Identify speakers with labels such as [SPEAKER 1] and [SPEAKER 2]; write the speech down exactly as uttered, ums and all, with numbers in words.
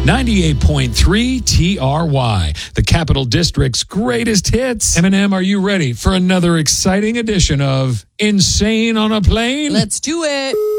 [SPEAKER 1] ninety-eight point three T R Y, the Capital District's greatest hits. Eminem, are you ready for another exciting edition of Insane on a Plane?
[SPEAKER 2] Let's do it.